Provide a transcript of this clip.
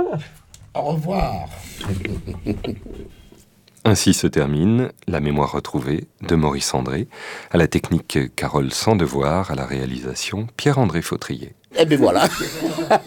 Au revoir. Ainsi se termine La mémoire retrouvée de Maurice André, à la technique Carole Sandevoir, à la réalisation Pierre-André Fautrier. Eh bien voilà.